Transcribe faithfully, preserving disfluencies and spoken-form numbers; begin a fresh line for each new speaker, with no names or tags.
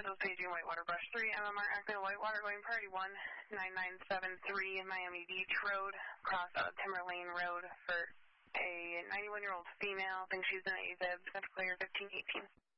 This is paging Whitewater Brush three, M M R active Whitewater going priority one nine nine seven three Miami Beach Road, across uh, Timber Lane Road for a ninety-one-year-old female. I think she's in A V I B, that's clear fifteen eighteen.